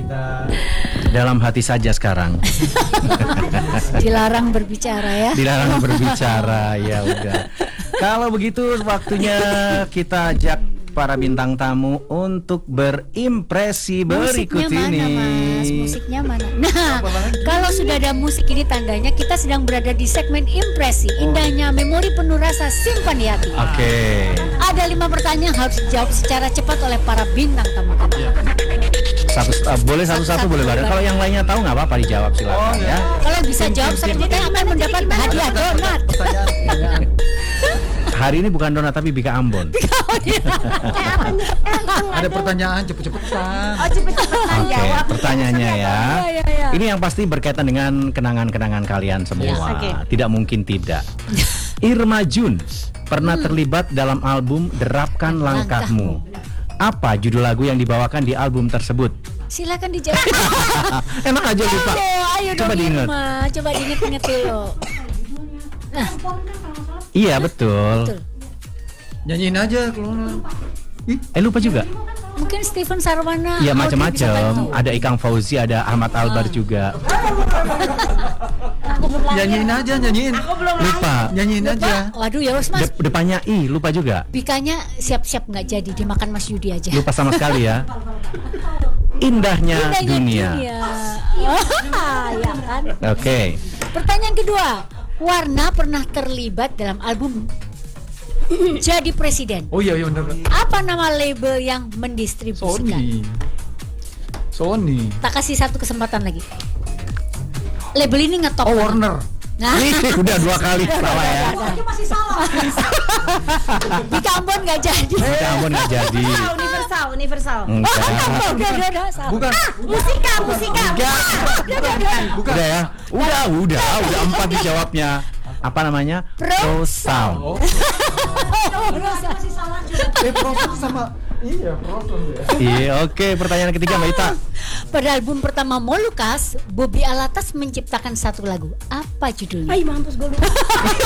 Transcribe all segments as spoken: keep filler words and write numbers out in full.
kita dalam hati saja sekarang. Dilarang berbicara ya. Dilarang berbicara, ya udah. Kalau begitu waktunya kita ajak para bintang tamu untuk berimpresi berikut Musiknya ini. mana, Mas? Musiknya mana? Nah, kalau sudah ada musik ini tandanya kita sedang berada di segmen impresi. Indahnya memori penuh rasa, simpan di hati. Oke. Okay. Ada lima pertanyaan yang harus dijawab secara cepat oleh para bintang tamu. Satu, uh, boleh satu-satu boleh bareng. Kalau yang lainnya tahu nggak apa-apa dijawab silakan oh, ya. Kalau bisa jawab satu kita akan mendapat hadiah donat. Hari ini bukan donat tapi Bika Ambon. Ada pertanyaan cepet-cepetan. Oh cepet-cepetan Oke, jawab. pertanyaannya ya. Ya, ya, ya. Ini yang pasti berkaitan dengan kenangan-kenangan kalian semua. Yes, okay. Tidak mungkin tidak. Irma Jun pernah hmm. terlibat dalam album Derapkan Langkahmu. Apa judul lagu yang dibawakan di album tersebut? Silakan dijawab. Emang aja lupa. Ayo, ayo coba dong diingat. Irma, coba diingat-ingat dulu. Nah, iya betul. betul. Nyanyiin aja kalau Eh lupa juga. Mungkin Steven Sarwana. Iya Audrey bisa macam-macam. bantu. Ada Ikang Fauzi, ada Ahmad Albar juga. nyanyiin aja, nyanyiin. Lupa. Nyanyiin aja. Waduh ya wes Mas. De- depannya I, lupa juga. Bikanya siap-siap nggak jadi dimakan Mas Yudi aja. Lupa sama sekali ya. Indahnya, Indahnya dunia. dunia. Oh, ya kan. Oke. Okay. Pertanyaan kedua, Warna pernah terlibat dalam album Jadi Presiden. Oh iya iya benar. Apa nama label yang mendistribusikan? Sony. Sony. Tak kasih satu kesempatan lagi. Label ini ngetop. Oh Warner. Nah, Ih, udah dua kali salah ya. Masih salah. Bika Ambon nggak jadi. Bika Ambon nggak jadi. Ah, universal, universal. Enggak. Udah, udah, udah, udah, salah. Bukan. Musika, musika. Enggak. Bukan. Udah ya. Udah, udah, udah empat dijawabnya. Apa namanya? Pro Sound. Oh. Masih salah juga. Eh Proson sama iya Proson ya. Iya, oke. Pertanyaan ketiga Mbak Ita. Pada album pertama Molukas, Bobby Alatas menciptakan satu lagu. Apa judulnya? Ay mampus gue lupa.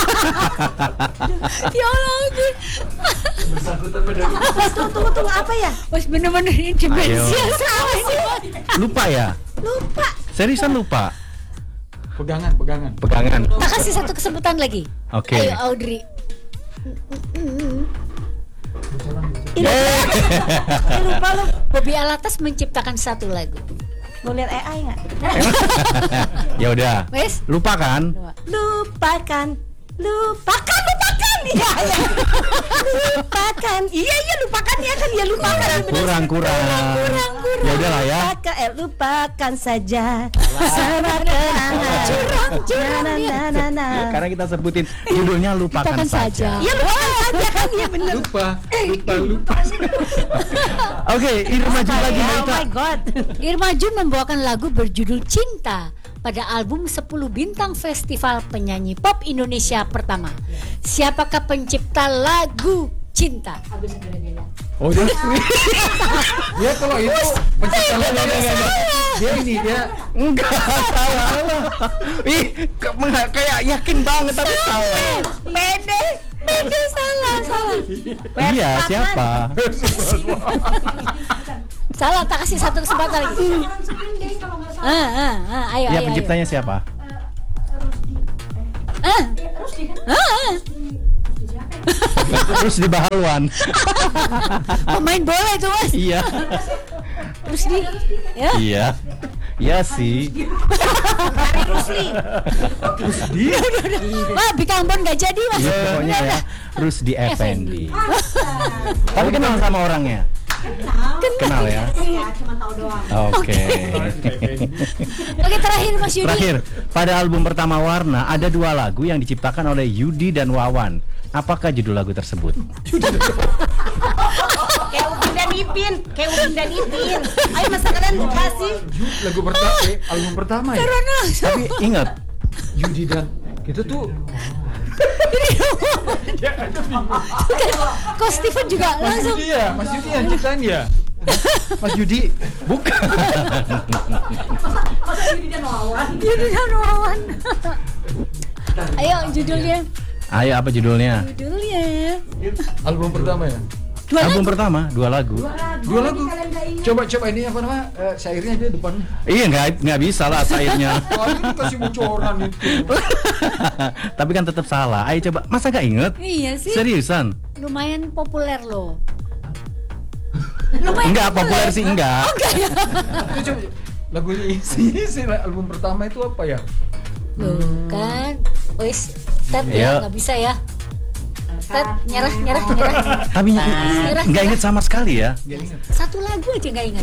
Ya Allah. Bersangkutan pada Mas tunggu tunggu tunggu apa ya? Wes bener-bener ini demensia Ayo. salah sih. Lupa ya? Lupa. Seriusan lupa? pegangan, pegangan. Pegangan. Tak kasih satu kesempatan lagi. Oke. Ayo Audrey. Ini eh, lupa lu. Bobby Alatas menciptakan satu lagu. Mau lihat A I nggak? Ya udah. Wes? Lupa kan? Lupakan, lupakan, lupakan. Iya, iya. Lupakan. Iya, iya lupakan ya kan dia lupakan. Kurang, kurang. Kurang, kurang. Ya udahlah ya. Lupakan, eh, lupakan saja. Sama kenangan. Curang, curang. Na, na, na, na. Karena kita sebutin judulnya lupakan, Lupakan saja. saja. Ya lupakan saja kan dia bener. Lupa, lupa, lupa. Oke, Irma Jun lagi Mbak Oh Ita. my god. Irma Jun membawakan lagu berjudul Cinta pada album sepuluh Bintang Festival Penyanyi Pop Indonesia pertama. Siapakah pencipta lagu Cinta? Oh dia, dia kalau itu pencipta lagu dia ini dia Enggak salah. Ih, ke- meng- kayak yakin banget tapi salah. Pede. Pede salah, salah. Iya, siapa? Salah, tak kasih satu kesempatan lagi. Ah, ah, ah, ayo, Iya, ayo, penciptanya siapa? ayo. Ah, ah, ah. Terus di Bahalwan. Pemain bola itu Mas. Iya. Terus di, ya. Iya. Iya sih. dia Wah, Bika Ambon nggak jadi Mas. Iya, pokoknya ya. Rusdi Effendi. Tapi kenal sama orangnya? Kenal ya? Oke. Oke, terakhir Mas Yudi. Terakhir, pada album pertama Warna ada dua lagu yang diciptakan oleh Yudi dan Wawan. Apakah judul lagu tersebut? Kayak Upin dan Ipin, kayak Upin dan Ipin. Ayo masa kalian kasih. lagu pertama, eh, album pertama ya. Karena Tapi ingat, Yudi dan kita tuh kok Steven juga Mas langsung. Yudi ya, Mas Yudi yang ciptain ya. Mas Yudi bukan. Yudi dan Wawan. Ayo judulnya. Ayo apa judulnya? Judulnya. album pertama ya. Dua album lagu? pertama, dua lagu. Dua lagu. Coba coba ini apa nama? Eh, syairnya dia depan. Iya nggak nggak bisa lah syairnya. Oh, ini kasih bocoran itu. Tapi kan tetap salah. Ayo coba, masa nggak inget? Iya sih. Seriusan? Lumayan populer loh. Enggak populer sih enggak. Ini coba lagunya isi, isi album pertama itu apa ya? Loh, kan. Wis, Tet Iya. ya nggak bisa ya. Tet nyerah nyerah nyerah. Tapi nggak inget sama sekali ya. Satu lagu aja nggak ingat.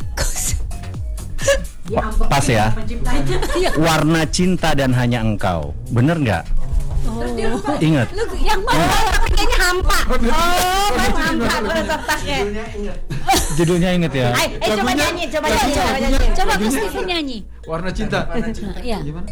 Pa- Pas ya. Iya. Warna cinta dan hanya engkau. Bener nggak? Oh. Ingat. Lu yang mana? Kayaknya hampa. Oh, baru hampa udah tertaknya. Judulnya inget ya. Ayo, eh coba nyanyi, coba Coba nyanyi, coba coba nyanyi. coba Mas Steven nyanyi. Warna cinta. Iya. Gimana?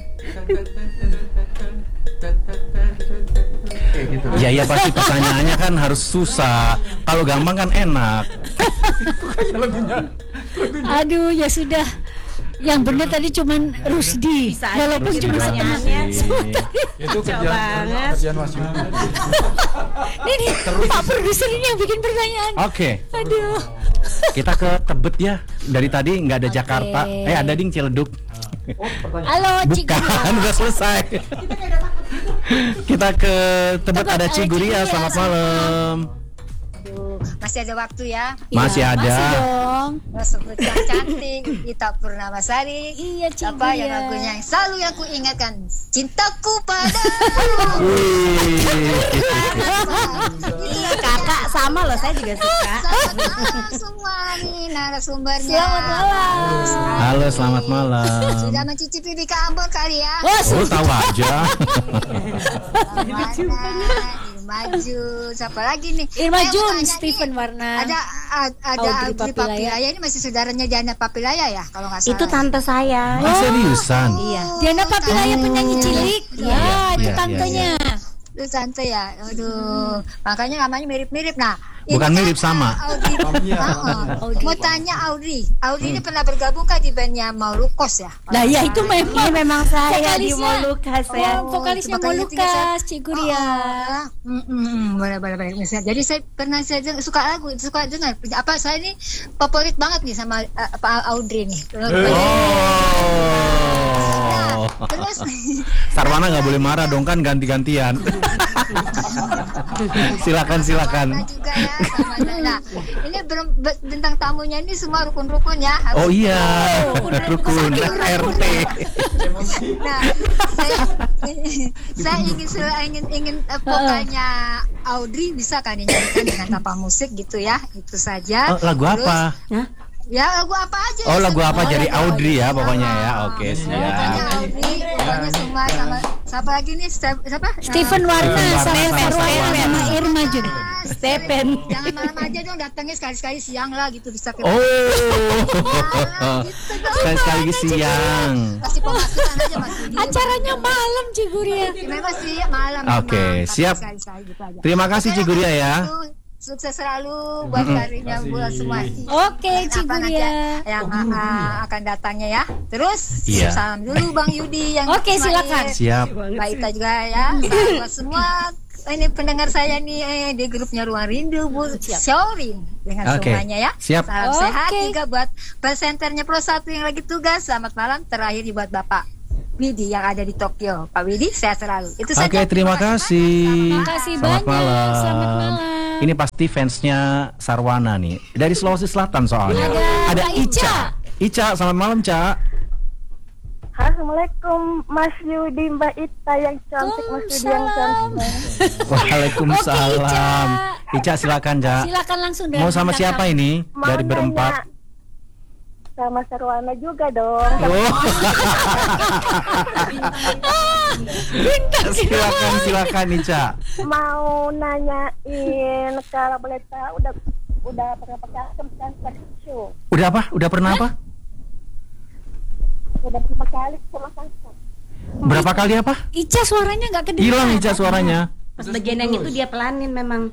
Kayak gitu. Ya ya pasti pertanyaannya kan harus susah. Kalau gampang kan enak. Lagunya. Aduh, ya sudah. Yang benar tadi cuman Rusdi. Bisa aja Walaupun bikin cuma pertanyaannya. setengah. Itu kerjaan banget. kerjaan Mas Yudi. Ini Pak produser ini yang bikin pertanyaan. Oke, Aduh. kita ke Tebet ya. Dari tadi nggak ada Oke. Jakarta. Eh ada ding Ciledug. Halo, Cik Bukan, udah selesai. Kita ke Tebet, Tebet, ada ada Ciguria. Ciguria. Selamat malam. Aduh, masih ada waktu ya. Masih Iya, ada. Masih dong. Sebut yang cantik, Ita Purnamasari. Iya, Cik Apa yang Guria. lagunya yang selalu yang ku ingatkan, cintaku padamu. Wih. Iya, kakak sama loh, saya juga suka. Sama semua nih narasumbernya. Selamat malam. Halo, selamat malam. Sudah mencicipi di Ambon kali ya. Wah, Oh, tahu aja. Mana? Maju, siapa lagi nih? Irma Eh, Jun, mau tanya Stephen nih, Warna. Ada a- ada Audrey Audrey Papilaya. Papilaya. Ini masih saudaranya Diana Papilaya ya, kalau nggak salah. Itu tante saya. Ah, seriusan? Iya. Diana Papilaya penyanyi cilik. Ya, itu iya, tantenya. Lu tante ya, aduh, makanya namanya mirip-mirip. Nah, Bukan ini mirip, kan, sama. uh, Audrey, Suaminya. uh-uh. Audrey. Mau tanya Audrey, Audrey ini pernah bergabung kan di bandnya Maulukos ya? Nah, ya itu memang. Ini memang saya di Vokalisnya. Molukas ya. Oh, vokalisnya Makanya Molukas, tinggal Cik Guria. Oh, mm, mm, mm, boleh, boleh, boleh. Misalnya, jadi saya pernah saya deng- suka lagu, suka dengar. Apa saya ini favorit banget nih sama uh, Pak Audrey nih. Oh. Terus Sarwana nggak boleh marah dong kan ganti-gantian. Silakan silakan. Sama juga ya, sama nah, ini ber- be- bintang tamunya ini semua rukun-rukun ya. Harus- Oh iya, rukun Saking R T. Nah, saya, saya ingin sel- ingin ingin uh, vokalnya Audrey bisa kan dinyanyikan dengan tanpa musik gitu ya, itu saja. Oh, lagu Terus, apa? ya lagu apa aja. Oh lagu apa? Oh, Jadi lagu Audrey ya pokoknya ya. Ah, Oke pokoknya siap. Audrey, pokoknya semua sama siapa lagi nih? Step- Siapa? Stephen Warna Stephen Warna sama sama Sarwana Sarwana. sama Irma Jun. Ah, Stephen. Jangan malam aja dong, datangnya sekali-sekali siang lah gitu bisa ke. Oh. Ah, gitu dong. Sekali-sekali siang. Kasih pemasukan aja Mas Yudi. Acaranya malam, Cik Guria. Memang sih malam. Oke, memang. Tapi siap. sekali-sekali gitu aja. Terima kasih Ciguria ya. Sukses selalu buat karirnya buat semua. Oke, Dan Cik apa nanti Guria. yang uh, akan datangnya ya. Terus Iya. salam dulu Bang Yudi yang Oke, Ismail. silakan. Siap. Mbak Ita juga ya. Salam buat semua ini pendengar saya nih eh, di grupnya Ruang Rindu Bu Shoring dengan Oke. semuanya ya. Siap. Salam Oke. sehat juga buat presenternya Pro satu yang lagi tugas. Selamat malam. Terakhir buat Bapak Widi yang ada di Tokyo. Pak Widi sehat selalu. Itu saja. Oke, terima kasih. Terima kasih Selamat banyak. malam. Selamat malam. Ini pasti fansnya Sarwana nih. Dari Sulawesi Selatan soalnya. Ada Mbak Ica. Ica, selamat malam, Ca. Assalamualaikum Mas Yudi, Mbak Ita yang cantik, Mas Yudi yang Waalaikumsalam. cantik. Waalaikumsalam. Oke, Ica silakan, Ca. Silakan langsung dari Mau sama bintang siapa tamu. ini? Mau Dari berempat. nanya sama Sarwana juga dong. Oh. silakan, silakan, Ica. Mau nanyain kalau boleh tahu udah udah berapa kali ke show? Udah apa? Udah pernah apa? Udah berapa kali ke Makassar? Berapa kali apa? Ica suaranya nggak kedengeran. Hilang Ica suaranya. Pas bagian yang itu dia pelanin memang.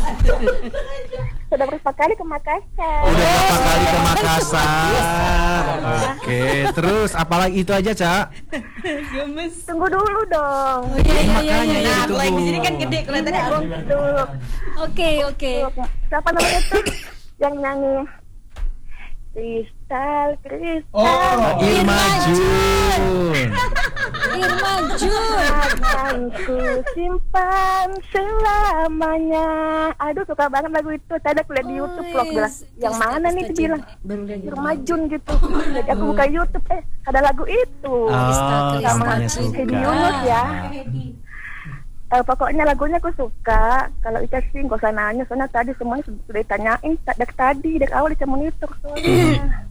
Sudah berapa kali ke Makassar? Udah berapa kali ke Makassar? Oke, terus apalagi itu aja, Cak? Tunggu dulu dong. Oh, iya, iya, iya, iya. Nah, Itu kalau yang di Bu. sini kan gede kelihatannya. Untuk Oke, oke. siapa namanya tuh yang nyanyi Kristal, kristal. Oh, Irma Jun. Irma Jun. Akan ku simpan selamanya. Aduh, suka banget lagu itu. Tadi aku lihat di YouTube vlog bilang, yang mana nih dia bilang Irma Jun gitu. Jadi aku buka YouTube, eh ada lagu itu. Oh, Kristal, semuanya Kristal. Hedi suka. Yunus ya. Eh, pokoknya lagunya aku suka. Kalau Ica sih nggak usah nanya, soalnya tadi semuanya sudah ditanyain dari tadi dari awal Ica monitor soalnya.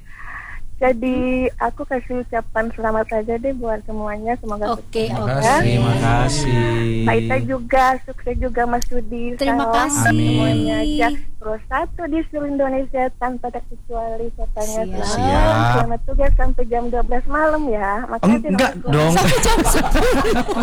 Jadi aku kasih ucapan selamat saja deh buat semuanya, semoga Oke, Terima oke. kasih. Terima kasih. Pak Ita juga sukses juga Mas Sudi. Terima Salam kasih. semuanya aja. Terus satu di seluruh Indonesia tanpa terkecuali katanya. Siap. Selamat, Siap. selamat tugas sampai jam dua belas malam ya. Makasih. Enggak Mas. dong. Sampai jam sepuluh.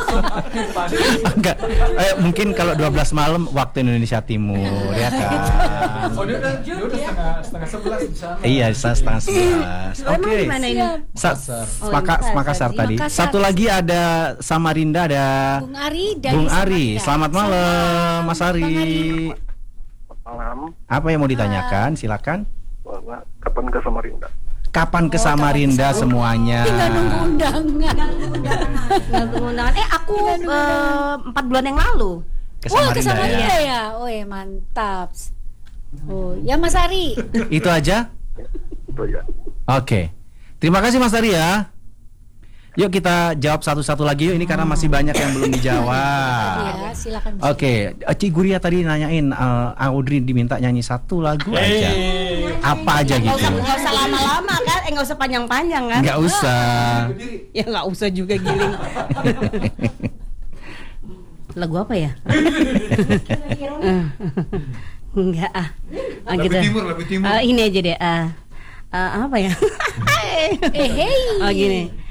Enggak. Eh, mungkin kalau dua belas malam waktu Indonesia Timur ya kan. Oh, dia udah, dia udah setengah setengah sebelas di sana. Iya, sa- setengah sebelas. Lo emang Oke. di mana ini? Sa- Oh, Maka, Makassar. Makassar tadi. Makassar. Satu lagi ada Samarinda, ada Bung Ari dari Bung Ari. Samarinda. Selamat malam, Mas Bang Ari. Malam, Apa yang mau ditanyakan? Silakan. bahwa kapan ke Samarinda? Kapan ke Samarinda semuanya? Tinggal nunggu undangan. Nggak undangan. Eh, aku eh, empat bulan yang lalu. Ke Wah, ke Samarinda Samarinda ya. ya. Oh, mantap. Oh, ya Mas Ari. Itu aja. Itu ya. Oke. Terima kasih Mas Ari ya. Yuk kita jawab satu-satu lagi yuk, ini karena masih banyak yang belum dijawab. Ya, silakan. Oke, Ci Guria tadi nanyain uh, Audrey diminta nyanyi satu lagu aja. Apa aja Nggak gitu? usah, nggak usah lama-lama kan? Eh, nggak usah panjang-panjang kan? Nggak usah. Ya nggak usah juga giling. Lagu apa ya? Enggak ah. Ah, Lebih gitu. timur, lebih timur. Ah, ini aja deh. Ah, ah, apa ya? Eh, hey. Oh gini.